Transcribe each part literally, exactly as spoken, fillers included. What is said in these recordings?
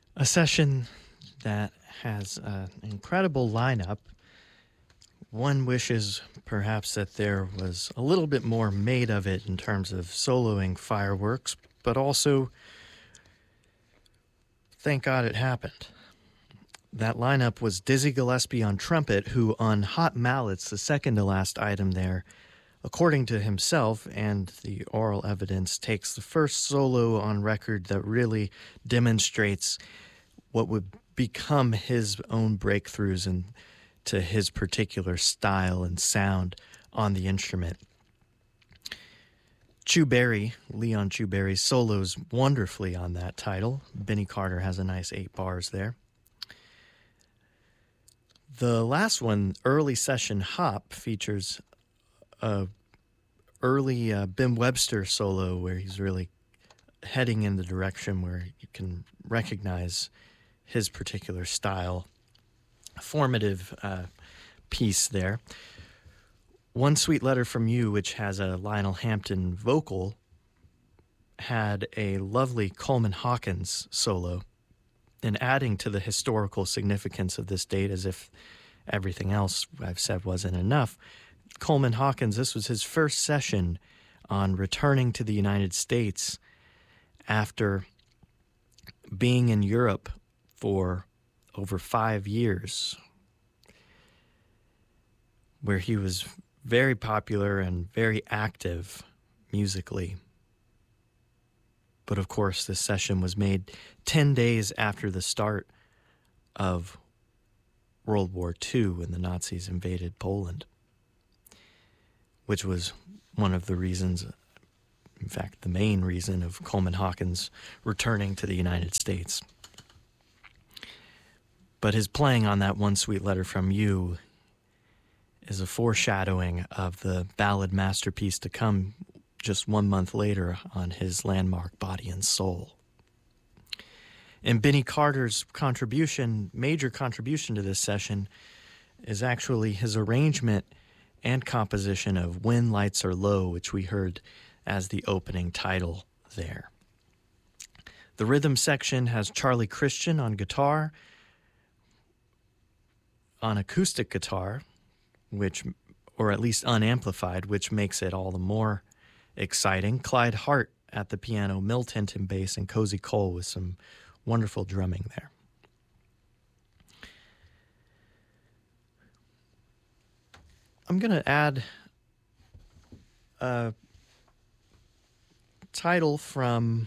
A session that has an incredible lineup. One wishes perhaps that there was a little bit more made of it in terms of soloing fireworks, but also thank God it happened. That lineup was Dizzy Gillespie on trumpet, who on Hot Mallets, the second to last item there, according to himself and the oral evidence, takes the first solo on record that really demonstrates what would become his own breakthroughs into his particular style and sound on the instrument. Chu Berry, Leon Chu Berry, solos wonderfully on that title. Benny Carter has a nice eight bars there. The last one, Early Session Hop, features a early uh, Bim Webster solo where he's really heading in the direction where you can recognize his particular style. A formative uh, piece there. One Sweet Letter from You, which has a Lionel Hampton vocal, had a lovely Coleman Hawkins solo. And adding to the historical significance of this date, as if everything else I've said wasn't enough, Coleman Hawkins, this was his first session on returning to the United States after being in Europe for over five years, where he was very popular and very active musically. But of course, this session was made ten days after the start of World War Two when the Nazis invaded Poland, which was one of the reasons, in fact, the main reason of Coleman Hawkins returning to the United States. But his playing on that One Sweet Letter from You is a foreshadowing of the ballad masterpiece to come just one month later on his landmark Body and Soul. And Benny Carter's contribution, major contribution to this session, is actually his arrangement and composition of When Lights Are Low, which we heard as the opening title there. The rhythm section has Charlie Christian on guitar, on acoustic guitar, which, or at least unamplified, which makes it all the more exciting. Clyde Hart at the piano, Mill Tinton bass, and Cozy Cole with some wonderful drumming there. I'm going to add a title from...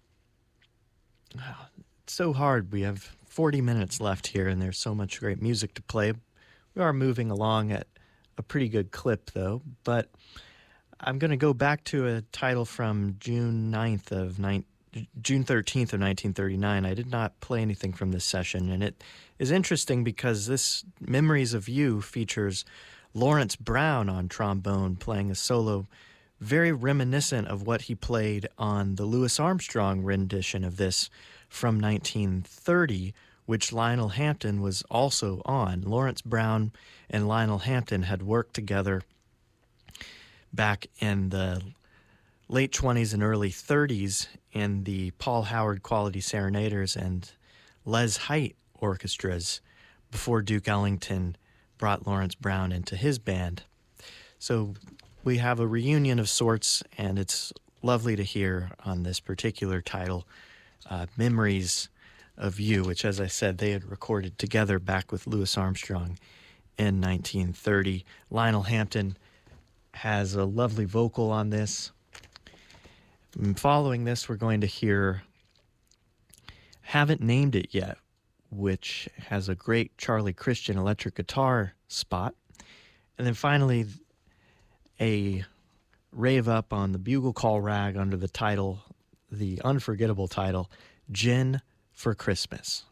Oh, it's so hard. We have forty minutes left here, and there's so much great music to play. We are moving along at a pretty good clip, though, but I'm going to go back to a title from June ninth of ni- June thirteenth of nineteen thirty-nine. I did not play anything from this session, and it is interesting because this Memories of You features Lawrence Brown on trombone playing a solo very reminiscent of what he played on the Louis Armstrong rendition of this from nineteen thirty, which Lionel Hampton was also on. Lawrence Brown and Lionel Hampton had worked together back in the late twenties and early thirties in the Paul Howard Quality Serenaders and Les Height orchestras before Duke Ellington brought Lawrence Brown into his band. So we have a reunion of sorts, and it's lovely to hear on this particular title, uh, Memories of You, which, as I said, they had recorded together back with Louis Armstrong in nineteen thirty. Lionel Hampton has a lovely vocal on this. And following this, we're going to hear Haven't Named It Yet, which has a great Charlie Christian electric guitar spot. And then finally, a rave up on the bugle call rag under the title, the unforgettable title, Gin for Christmas.